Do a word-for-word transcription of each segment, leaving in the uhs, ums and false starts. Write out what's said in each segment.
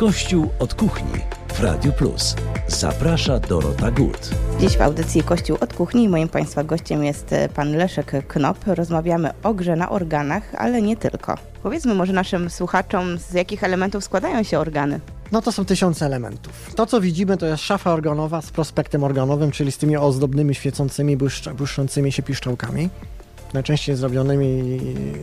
Kościół od kuchni w Radiu Plus. Zaprasza Dorota Gut. Dziś w audycji Kościół od kuchni moim Państwa gościem jest pan Leszek Knop. Rozmawiamy o grze na organach, ale nie tylko. Powiedzmy może naszym słuchaczom, z jakich elementów składają się organy. No to są tysiące elementów. To, co widzimy, to jest szafa organowa z prospektem organowym, czyli z tymi ozdobnymi, świecącymi, błyszcz- błyszczącymi się piszczałkami. Najczęściej zrobionymi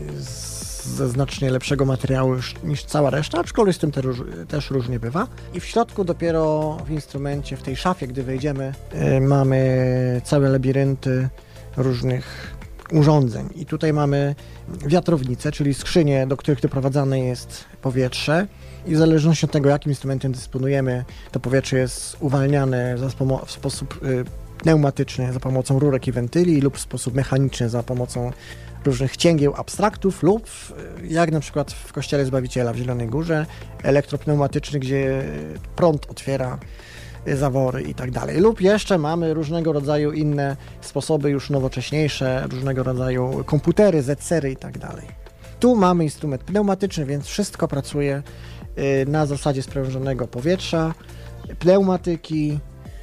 z ze znacznie lepszego materiału niż cała reszta, aczkolwiek z tym te róż, też różnie bywa. I w środku dopiero w instrumencie, w tej szafie, gdy wejdziemy, yy, mamy całe labirynty różnych urządzeń. I tutaj mamy wiatrownice, czyli skrzynie, do których doprowadzane jest powietrze. I w zależności od tego, jakim instrumentem dysponujemy, to powietrze jest uwalniane za spomo- w sposób yy, pneumatyczny za pomocą rurek i wentyli lub w sposób mechaniczny za pomocą różnych cięgieł, abstraktów lub jak na przykład w Kościele Zbawiciela w Zielonej Górze elektropneumatyczny, gdzie prąd otwiera zawory i tak dalej. Lub jeszcze mamy różnego rodzaju inne sposoby już nowocześniejsze, różnego rodzaju komputery, zetsery i tak dalej. Tu mamy instrument pneumatyczny, więc wszystko pracuje na zasadzie sprężonego powietrza, pneumatyki,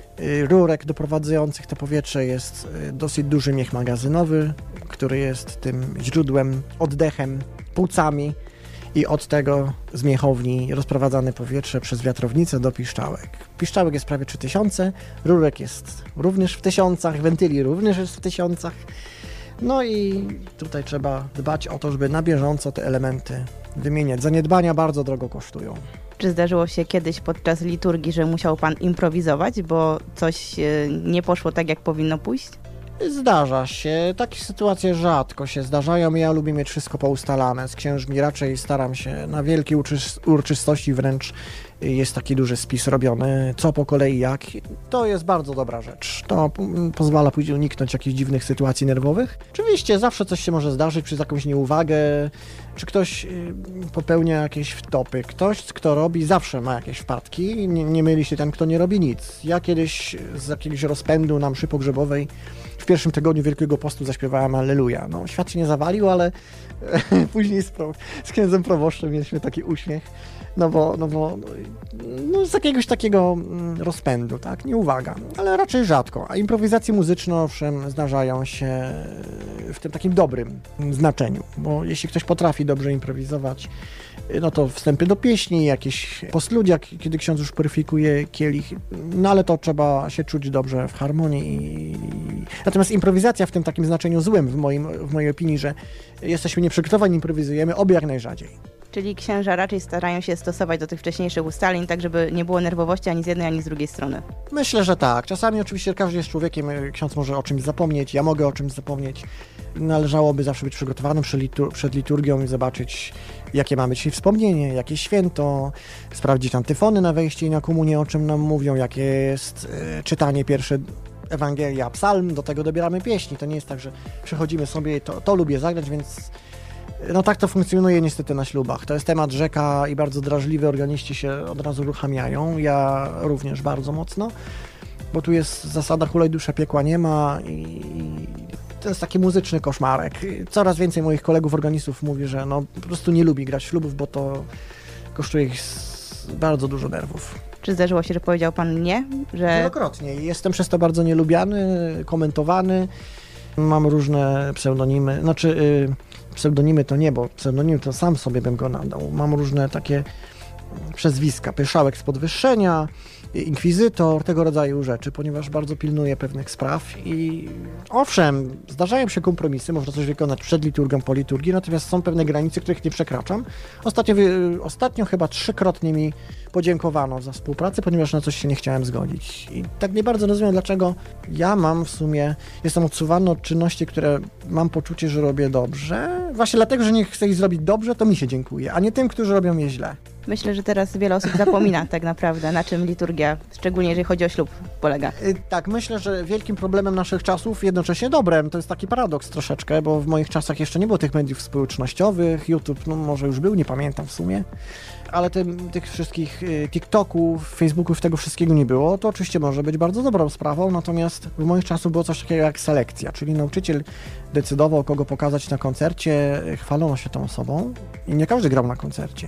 rurek doprowadzających to powietrze, jest dosyć duży miech magazynowy, który jest tym źródłem, oddechem, płucami i od tego z miechowni rozprowadzane powietrze przez wiatrownicę do piszczałek. Piszczałek jest prawie trzy tysiące, rurek jest również w tysiącach, wentyli również jest w tysiącach. No i tutaj trzeba dbać o to, żeby na bieżąco te elementy wymieniać. Zaniedbania bardzo drogo kosztują. Czy zdarzyło się kiedyś podczas liturgii, że musiał pan improwizować, bo coś nie poszło tak, jak powinno pójść? Zdarza się. Takie sytuacje rzadko się zdarzają. Ja lubię mieć wszystko poustalane. Z księżmi raczej staram się na wielkie uroczystości, wręcz jest taki duży spis robiony, co po kolei jak. To jest bardzo dobra rzecz. To pozwala później uniknąć jakichś dziwnych sytuacji nerwowych. Oczywiście zawsze coś się może zdarzyć przez jakąś nieuwagę, czy ktoś popełnia jakieś wtopy. Ktoś, kto robi, zawsze ma jakieś wpadki. Nie, nie myli się ten, kto nie robi nic. Ja kiedyś z jakiegoś rozpędu na mszy pogrzebowej w pierwszym tygodniu Wielkiego Postu zaśpiewałem Alleluja. No, świat się nie zawalił, ale później z, pro, z księdzem proboszczem mieliśmy taki uśmiech, no bo, no bo no z jakiegoś takiego rozpędu, tak, nie uwaga, ale raczej rzadko. A improwizacje muzyczne, owszem, zdarzają się w tym takim dobrym znaczeniu, bo jeśli ktoś potrafi dobrze improwizować, no to wstępy do pieśni, jakieś postludia, kiedy ksiądz już puryfikuje kielich, no ale to trzeba się czuć dobrze w harmonii. I... Natomiast improwizacja w tym takim znaczeniu złym, w, moim, w mojej opinii, że jesteśmy nieprzygotowani, improwizujemy, oby jak najrzadziej. Czyli księża raczej starają się stosować do tych wcześniejszych ustaleń, tak żeby nie było nerwowości ani z jednej, ani z drugiej strony. Myślę, że tak. Czasami oczywiście każdy jest człowiekiem, ksiądz może o czymś zapomnieć, ja mogę o czymś zapomnieć. Należałoby zawsze być przygotowanym przed, litur- przed liturgią i zobaczyć, jakie mamy dzisiaj wspomnienie, jakie święto, sprawdzić antyfony na wejście i na komunię, o czym nam mówią, jakie jest e, czytanie pierwsze Ewangelia, psalm, do tego dobieramy pieśni. To nie jest tak, że przychodzimy sobie i to, to lubię zagrać, więc no tak to funkcjonuje niestety na ślubach. To jest temat rzeka i bardzo drażliwy, organiści się od razu uruchamiają, ja również bardzo mocno, bo tu jest zasada hulaj dusza, piekła nie ma i to jest taki muzyczny koszmarek. Coraz więcej moich kolegów organistów mówi, że no po prostu nie lubi grać ślubów, bo to kosztuje ich bardzo dużo nerwów. Czy zdarzyło się, że powiedział pan nie? Że... Wielokrotnie. Jestem przez to bardzo nielubiany, komentowany. Mam różne pseudonimy, znaczy yy, pseudonimy to nie, bo pseudonim to sam sobie bym go nadał. Mam różne takie przezwiska, pyszałek z podwyższenia, inkwizytor, tego rodzaju rzeczy, ponieważ bardzo pilnuję pewnych spraw i owszem, zdarzają się kompromisy, można coś wykonać przed liturgią, po liturgii, natomiast są pewne granice, których nie przekraczam. Ostatnio, ostatnio chyba trzykrotnie mi podziękowano za współpracę, ponieważ na coś się nie chciałem zgodzić. I tak nie bardzo rozumiem, dlaczego ja mam w sumie, jestem odsuwany od czynności, które mam poczucie, że robię dobrze. Właśnie dlatego, że nie chcę ich zrobić dobrze, to mi się dziękuję, a nie tym, którzy robią je źle. Myślę, że teraz wiele osób zapomina tak naprawdę, na czym liturgia, szczególnie jeżeli chodzi o ślub, polega. Tak, myślę, że wielkim problemem naszych czasów, jednocześnie dobrem, to jest taki paradoks troszeczkę, bo w moich czasach jeszcze nie było tych mediów społecznościowych, YouTube, no może już był, nie pamiętam w sumie, ale te, tych wszystkich TikToków, Facebooków, tego wszystkiego nie było. To oczywiście może być bardzo dobrą sprawą, natomiast w moich czasach było coś takiego jak selekcja, czyli nauczyciel decydował, kogo pokazać na koncercie, chwalono się tą osobą i nie każdy grał na koncercie.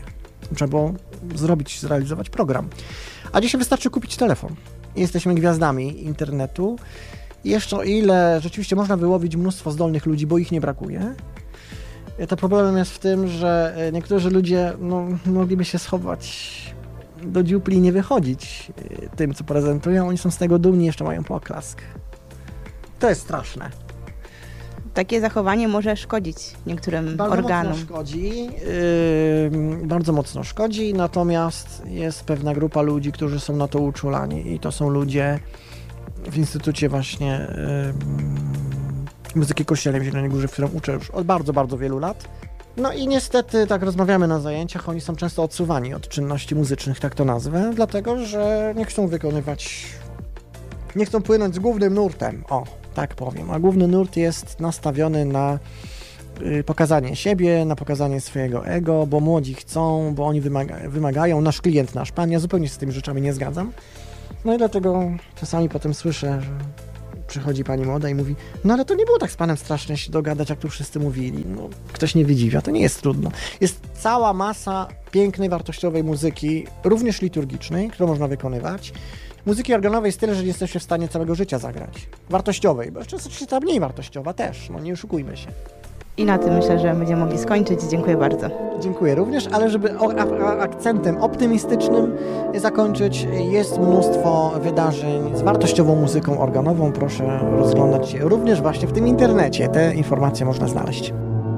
trzeba było zrobić, zrealizować program. A dzisiaj wystarczy kupić telefon. Jesteśmy gwiazdami internetu. I jeszcze o ile rzeczywiście można wyłowić mnóstwo zdolnych ludzi, bo ich nie brakuje, to problem jest w tym, że niektórzy ludzie no, mogliby się schować do dziupli i nie wychodzić tym, co prezentują. Oni są z tego dumni, jeszcze mają poklask. To jest straszne. Takie zachowanie może szkodzić niektórym bardzo organom. Mocno szkodzi, yy, bardzo mocno szkodzi, natomiast jest pewna grupa ludzi, którzy są na to uczulani i to są ludzie w Instytucie właśnie yy, Muzyki Kościelnej w Zielonej Górze, w którym uczę już od bardzo, bardzo wielu lat. No i niestety tak rozmawiamy na zajęciach, oni są często odsuwani od czynności muzycznych, tak to nazwę, dlatego, że nie chcą wykonywać, nie chcą płynąć z głównym nurtem, o, tak powiem, a główny nurt jest nastawiony na y, pokazanie siebie, na pokazanie swojego ego, bo młodzi chcą, bo oni wymaga, wymagają, nasz klient, nasz pan, ja zupełnie się z tymi rzeczami nie zgadzam. No i dlatego czasami potem słyszę, że przychodzi pani młoda i mówi, no ale to nie było tak z panem strasznie się dogadać, jak tu wszyscy mówili. No, ktoś nie widzi, a to nie jest trudno. Jest cała masa pięknej, wartościowej muzyki, również liturgicznej, którą można wykonywać. Muzyki organowej jest tyle, że nie jesteście w stanie całego życia zagrać. Wartościowej, bo jeszcze jest ta mniej wartościowa też, no nie oszukujmy się. I na tym myślę, że będziemy mogli skończyć. Dziękuję bardzo. Dziękuję również, ale żeby o, a, a, akcentem optymistycznym zakończyć, jest mnóstwo wydarzeń z wartościową muzyką organową. Proszę rozglądać się również właśnie w tym internecie. Te informacje można znaleźć.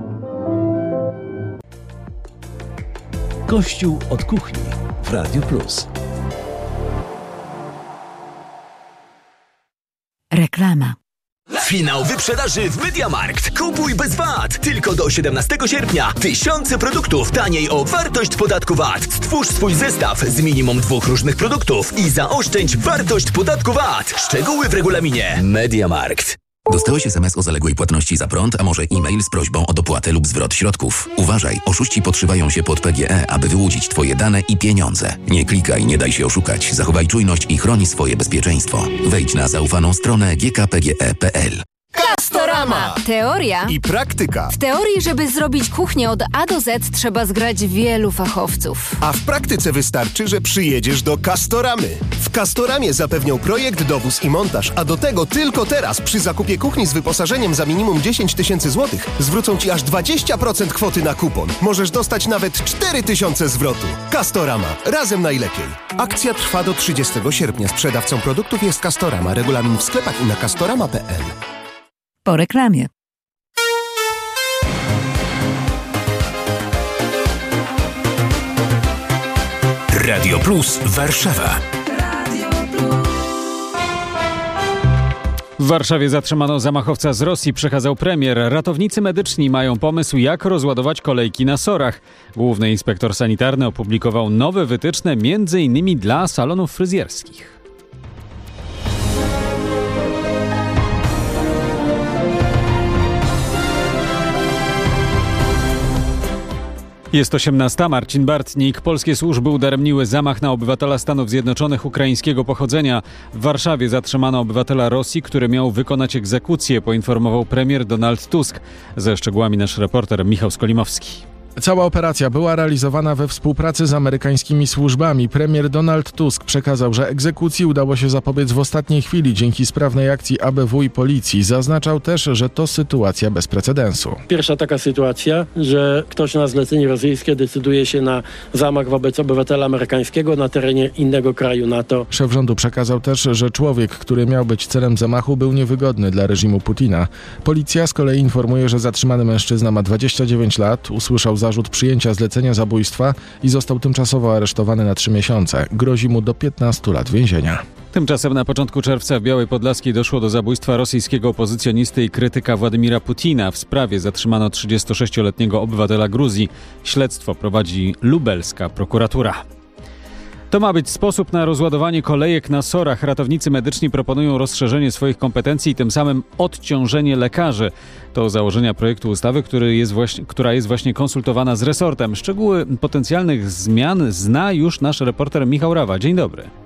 Kościół od kuchni w Radiu Plus. Reklama. Finał wyprzedaży w MediaMarkt. Kupuj bez V A T. Tylko do siedemnastego sierpnia. Tysiące produktów taniej o wartość podatku V A T. Stwórz swój zestaw z minimum dwóch różnych produktów i zaoszczędź wartość podatku V A T. Szczegóły w regulaminie. MediaMarkt. Dostałeś es em es o zaległej płatności za prąd, a może e-mail z prośbą o dopłatę lub zwrot środków? Uważaj, oszuści podszywają się pod P G E, aby wyłudzić Twoje dane i pieniądze. Nie klikaj, nie daj się oszukać, zachowaj czujność i chroni swoje bezpieczeństwo. Wejdź na zaufaną stronę g k p g e kropka p l. Castorama! Teoria i praktyka. W teorii, żeby zrobić kuchnię od A do Z, trzeba zgrać wielu fachowców. A w praktyce wystarczy, że przyjedziesz do Castoramy. W Castoramie zapewnią projekt, dowóz i montaż, a do tego tylko teraz przy zakupie kuchni z wyposażeniem za minimum dziesięć tysięcy złotych zwrócą Ci aż dwadzieścia procent kwoty na kupon. Możesz dostać nawet cztery tysiące zwrotu. Castorama. Razem najlepiej. Akcja trwa do trzydziestego sierpnia. Sprzedawcą produktów jest Castorama. Regulamin w sklepach i na castorama kropka p l. Po reklamie. Radio Plus Warszawa. W Warszawie zatrzymano zamachowca z Rosji, przekazał premier. Ratownicy medyczni mają pomysł, jak rozładować kolejki na sorach. Główny inspektor sanitarny opublikował nowe wytyczne, między innymi dla salonów fryzjerskich. Jest osiemnasta. Marcin Bartnik. Polskie służby udaremniły zamach na obywatela Stanów Zjednoczonych ukraińskiego pochodzenia. W Warszawie zatrzymano obywatela Rosji, który miał wykonać egzekucję, poinformował premier Donald Tusk. Ze szczegółami nasz reporter Michał Skolimowski. Cała operacja była realizowana we współpracy z amerykańskimi służbami. Premier Donald Tusk przekazał, że egzekucji udało się zapobiec w ostatniej chwili dzięki sprawnej akcji A B W i policji. Zaznaczał też, że to sytuacja bez precedensu. Pierwsza taka sytuacja, że ktoś na zlecenie rosyjskie decyduje się na zamach wobec obywatela amerykańskiego na terenie innego kraju NATO. Szef rządu przekazał też, że człowiek, który miał być celem zamachu, był niewygodny dla reżimu Putina. Policja z kolei informuje, że zatrzymany mężczyzna ma dwadzieścia dziewięć lat, usłyszał zarzut przyjęcia zlecenia zabójstwa i został tymczasowo aresztowany na trzy miesiące. Grozi mu do piętnastu lat więzienia. Tymczasem na początku czerwca w Białej Podlaskiej doszło do zabójstwa rosyjskiego opozycjonisty i krytyka Władimira Putina. W sprawie zatrzymano trzydziestosześcioletniego obywatela Gruzji. Śledztwo prowadzi lubelska prokuratura. To ma być sposób na rozładowanie kolejek na sorach. Ratownicy medyczni proponują rozszerzenie swoich kompetencji i tym samym odciążenie lekarzy. To założenia projektu ustawy, który jest właśnie, która jest właśnie konsultowana z resortem. Szczegóły potencjalnych zmian zna już nasz reporter Michał Rawa. Dzień dobry.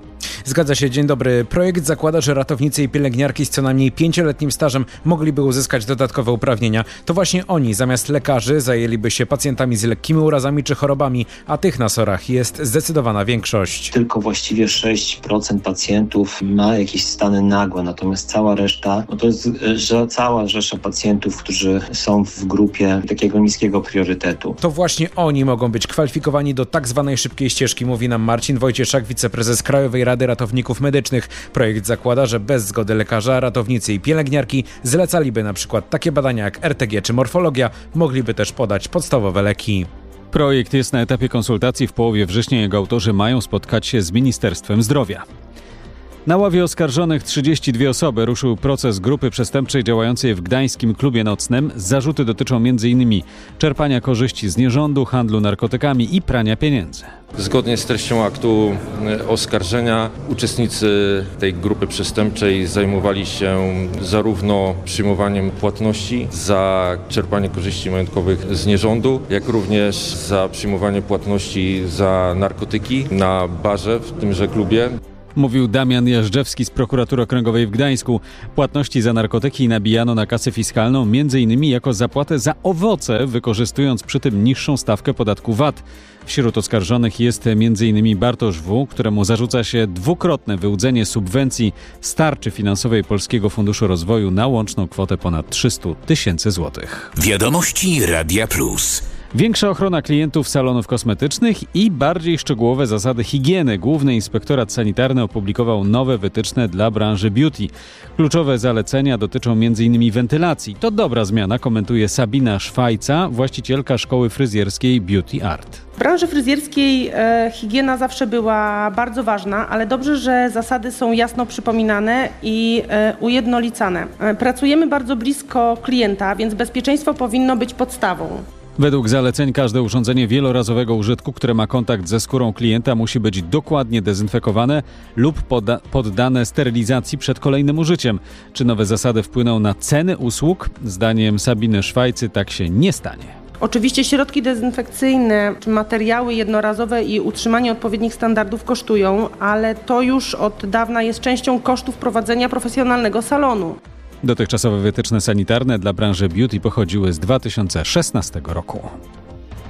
Zgadza się, dzień dobry. Projekt zakłada, że ratownicy i pielęgniarki z co najmniej pięcioletnim stażem mogliby uzyskać dodatkowe uprawnienia. To właśnie oni zamiast lekarzy zajęliby się pacjentami z lekkimi urazami czy chorobami, a tych na SOR-ach jest zdecydowana większość. Tylko właściwie sześć procent pacjentów ma jakieś stany nagłe, natomiast cała reszta, no to jest że cała rzesza pacjentów, którzy są w grupie takiego niskiego priorytetu. To właśnie oni mogą być kwalifikowani do tak zwanej szybkiej ścieżki, mówi nam Marcin Wojcieszak, wiceprezes Krajowej Rady Ratowników Medycznych. Projekt zakłada, że bez zgody lekarza ratownicy i pielęgniarki zlecaliby na przykład takie badania jak R T G czy morfologia, mogliby też podać podstawowe leki. Projekt jest na etapie konsultacji. W połowie września jego autorzy mają spotkać się z Ministerstwem Zdrowia. Na ławie oskarżonych trzydzieści dwie osoby ruszył proces grupy przestępczej działającej w gdańskim klubie nocnym. Zarzuty dotyczą m.in. czerpania korzyści z nierządu, handlu narkotykami i prania pieniędzy. Zgodnie z treścią aktu oskarżenia uczestnicy tej grupy przestępczej zajmowali się zarówno przyjmowaniem płatności za czerpanie korzyści majątkowych z nierządu, jak również za przyjmowanie płatności za narkotyki na barze w tymże klubie. Mówił Damian Jażdżewski z Prokuratury Okręgowej w Gdańsku. Płatności za narkotyki nabijano na kasę fiskalną m.in. jako zapłatę za owoce, wykorzystując przy tym niższą stawkę podatku V A T. Wśród oskarżonych jest m.in. Bartosz W., któremu zarzuca się dwukrotne wyłudzenie subwencji z tarczy finansowej Polskiego Funduszu Rozwoju na łączną kwotę ponad trzysta tysięcy złotych. Wiadomości Radia Plus. Większa ochrona klientów salonów kosmetycznych i bardziej szczegółowe zasady higieny. Główny Inspektorat Sanitarny opublikował nowe wytyczne dla branży beauty. Kluczowe zalecenia dotyczą m.in. wentylacji. To dobra zmiana, komentuje Sabina Szwajca, właścicielka szkoły fryzjerskiej Beauty Art. W branży fryzjerskiej e, higiena zawsze była bardzo ważna, ale dobrze, że zasady są jasno przypominane i e, ujednolicane. E, pracujemy bardzo blisko klienta, więc bezpieczeństwo powinno być podstawą. Według zaleceń każde urządzenie wielorazowego użytku, które ma kontakt ze skórą klienta, musi być dokładnie dezynfekowane lub poda- poddane sterylizacji przed kolejnym użyciem. Czy nowe zasady wpłyną na ceny usług? Zdaniem Sabiny Szwajcy tak się nie stanie. Oczywiście środki dezynfekcyjne, materiały jednorazowe i utrzymanie odpowiednich standardów kosztują, ale to już od dawna jest częścią kosztów prowadzenia profesjonalnego salonu. Dotychczasowe wytyczne sanitarne dla branży beauty pochodziły z dwa tysiące szesnastego roku.